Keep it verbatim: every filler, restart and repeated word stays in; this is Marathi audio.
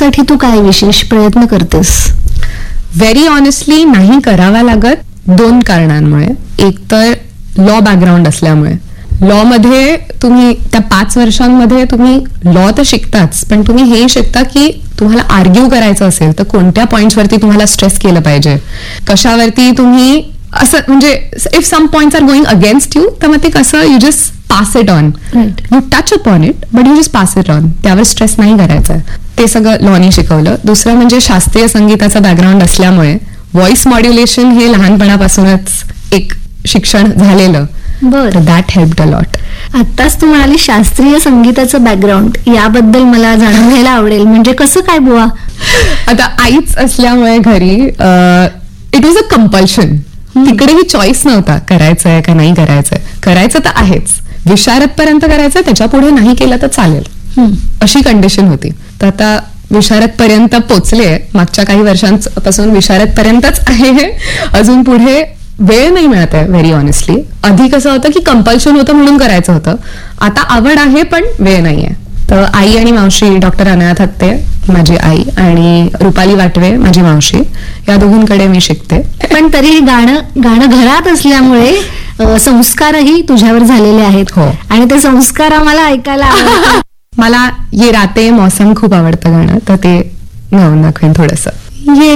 साठी तू काय विशेष प्रयत्न करतेस? व्हेरी ऑनेस्टली नाही करावा लागत, दोन कारणांमुळे. एक तर लॉ बॅकग्राऊंड असल्यामुळे. लॉ मध्ये तुम्ही त्या पाच वर्षांमध्ये तुम्ही लॉ तर शिकताच, पण तुम्ही हे शिकता की तुम्हाला आर्ग्यू करायचं असेल तर कोणत्या पॉइंट्सवरती तुम्हाला स्ट्रेस केलं पाहिजे, कशावरती तुम्ही असं, म्हणजे if some points R going against you, तर मग ते कसं you just pass it on, you touch upon it but you just pass it on. त्यावर स्ट्रेस नाही करायचा. ते सगळं लॉनी शिकवलं. दुसरं म्हणजे शास्त्रीय संगीताचं बॅकग्राऊंड असल्यामुळे व्हॉइस मॉड्युलेशन हे लहानपणापासूनच एक शिक्षण झालेलं. बरं, दॅट हेल्प्ड अ लॉट. आत्ताच तू म्हणाली शास्त्रीय संगीताचं बॅकग्राऊंड, याबद्दल मला जाणून घ्यायला आवडेल. म्हणजे कसं काय बुवा? आता आईच असल्यामुळे घरी इट वॉज अ कंपल्शन. तिकडेही चॉईस नव्हता, करायचंय का नाही करायचंय. करायचं तर आहेच, विशारद पर्यंत करायचं, त्याच्या पुढे नाही केलं तर चालेल, अशी कंडिशन होती. तर आता विशारद पर्यंत पोचले, मागच्या काही वर्षांपासून विशारद पर्यंतच आहे. अजून पुढे वेळ नाही मिळत आहे व्हेरी ऑनेस्टली. आधी कसं होतं की कंपल्शन होतं म्हणून करायचं होतं, आता आवड आहे पण वेळ नाहीये. तर आई आणि मावशी, डॉक्टर अनाया थत्ते माझी आई आणि रुपाली वाटवे माझी मावशी, या दोघींकडे मी शिकते. पण तरी गाणं गाणं घरात असल्यामुळे अ, संस्कारही तुझ्यावर झालेले आहेत. हो. आणि ते संस्कार आम्हाला ऐकायला आवडतात. मला ये राते मौसम खूप आवडतं गाणं, तर ते गाऊन दाखवेन थोडंसं. ये